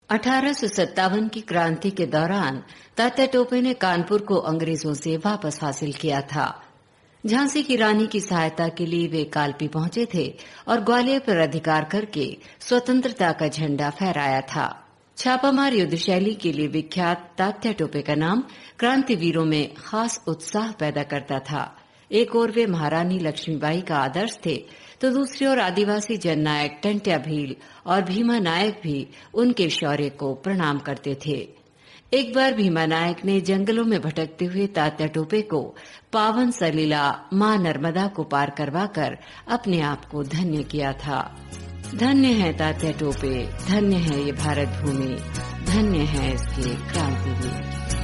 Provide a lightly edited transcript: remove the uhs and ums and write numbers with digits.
1857 की क्रांति के दौरान तात्या टोपे ने कानपुर को अंग्रेजों से वापस हासिल किया था। झांसी की रानी की सहायता के लिए वे कालपी पहुंचे थे और ग्वालियर पर अधिकार करके स्वतंत्रता का झंडा फहराया था। छापामार युद्ध शैली के लिए विख्यात तात्या टोपे का नाम क्रांतिवीरों में खास उत्साह पैदा करता था। एक ओर वे महारानी लक्ष्मीबाई का आदर्श थे तो दूसरी ओर आदिवासी जननायक टंट्या भील और भीमा नायक भी उनके शौर्य को प्रणाम करते थे। एक बार भीमा नायक ने जंगलों में भटकते हुए तात्या टोपे को पावन सलीला मां नर्मदा को पार करवाकर अपने आप को धन्य किया था। धन्य है तात्या टोपे, धन्य है ये भारत भूमि, धन्य है इसके क्रांतिवीर।